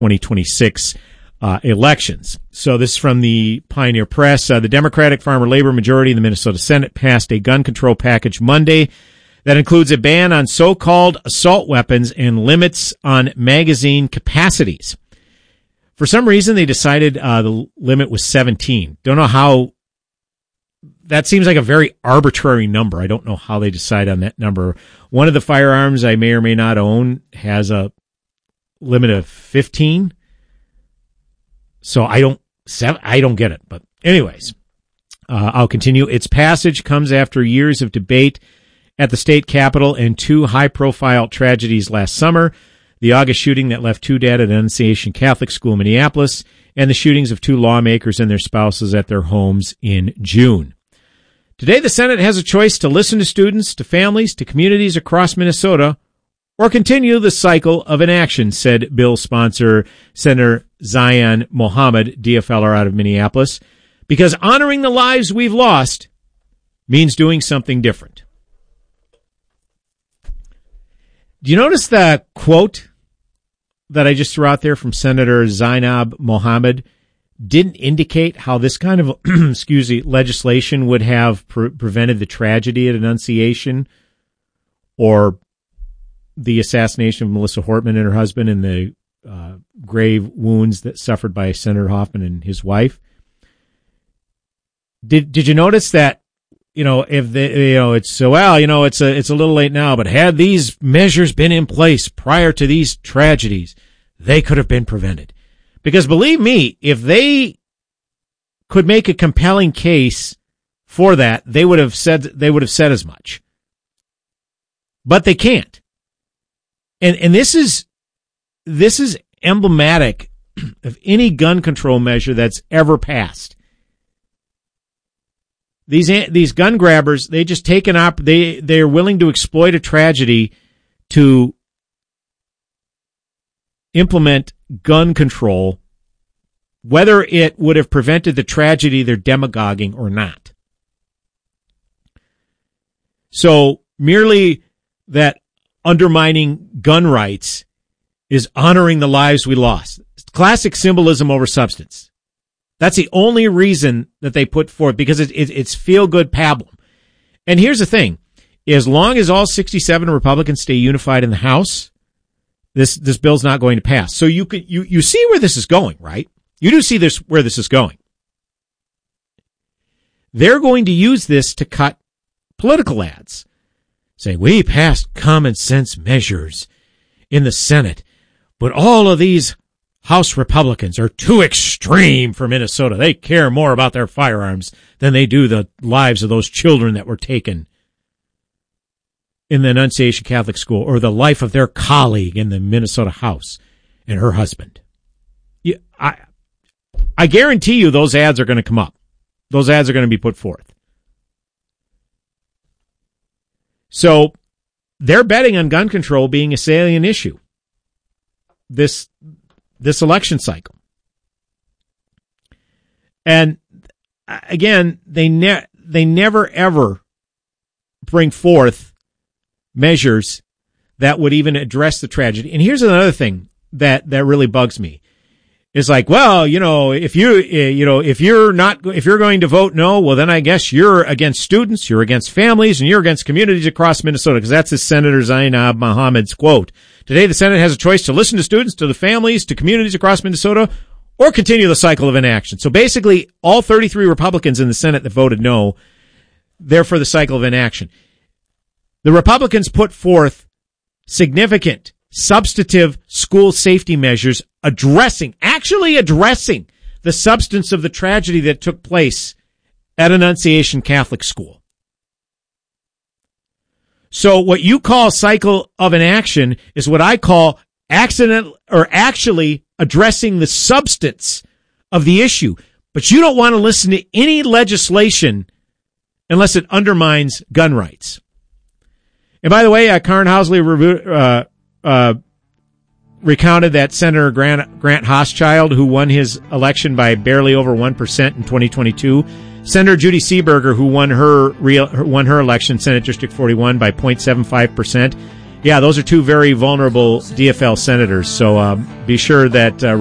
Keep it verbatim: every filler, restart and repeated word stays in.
twenty twenty-six uh, elections. So this is from the Pioneer Press. Uh, the Democratic Farmer Labor majority in the Minnesota Senate passed a gun control package Monday that includes a ban on so-called assault weapons and limits on magazine capacities. For some reason, they decided uh, the limit was seventeen. Don't know how. That seems like a very arbitrary number. I don't know how they decide on that number. One of the firearms I may or may not own has a limit of fifteen. So I don't, I don't get it. But anyways, uh, I'll continue. Its passage comes after years of debate at the state capitol and two high-profile tragedies last summer, the August shooting that left two dead at Annunciation Catholic School in Minneapolis, and the shootings of two lawmakers and their spouses at their homes in June. Today, the Senate has a choice to listen to students, to families, to communities across Minnesota, or continue the cycle of inaction, said bill sponsor Senator Zion Mohammed, D F L R out of Minneapolis, because honoring the lives we've lost means doing something different. Do you notice the quote that I just threw out there from Senator Zainab Mohammed didn't indicate how this kind of, excuse me, legislation would have pre- prevented the tragedy at Annunciation or the assassination of Melissa Hortman and her husband and the uh, grave wounds that suffered by Senator Hoffman and his wife? Did Did you notice that? You know, if they, you know, it's so, well, you know, it's a, it's a little late now, but had these measures been in place prior to these tragedies, they could have been prevented. Because believe me, if they could make a compelling case for that, they would have said, they would have said as much. But they can't. And, and this is, this is emblematic of any gun control measure that's ever passed. These these gun grabbers, they just take an op. They they are willing to exploit a tragedy to implement gun control, whether it would have prevented the tragedy they're demagoguing or not. So merely that undermining gun rights is honoring the lives we lost. Classic symbolism over substance. That's the only reason that they put forth, because it, it, it's feel-good pablum. And here's the thing. As long as all sixty-seven Republicans stay unified in the House, this this bill's not going to pass. So you could, you, you see where this is going, right? You do see this where this is going. They're going to use this to cut political ads. Say, we passed common sense measures in the Senate, but all of these House Republicans are too extreme for Minnesota. They care more about their firearms than they do the lives of those children that were taken in the Annunciation Catholic School, or the life of their colleague in the Minnesota House and her husband. Yeah, I, I guarantee you those ads are going to come up. Those ads are going to be put forth. So they're betting on gun control being a salient issue this this election cycle. And again, they ne- they never ever bring forth measures that would even address the tragedy. And here's another thing that, that really bugs me. It's like, well, you know, if you, you know, if you're not, if you're going to vote no, well, then I guess you're against students, you're against families, and you're against communities across Minnesota, because that's this Senator Zainab Mohammed's quote. Today, the Senate has a choice to listen to students, to the families, to communities across Minnesota, or continue the cycle of inaction. So basically, all thirty-three Republicans in the Senate that voted no, they're for the cycle of inaction. The Republicans put forth significant, substantive school safety measures addressing, actually addressing the substance of the tragedy that took place at Annunciation Catholic School. So what you call cycle of inaction is what I call accident, or actually addressing the substance of the issue. But you don't want to listen to any legislation unless it undermines gun rights. And by the way, uh, Karen Housley uh, uh, recounted that Senator Grant, Grant Hochschild, who won his election by barely over one percent in twenty twenty-two, Senator Judy Seeberger, who won her, real, won her election, Senate District forty-one, by zero point seven five percent, yeah, those are two very vulnerable D F L senators. So um, be sure that uh,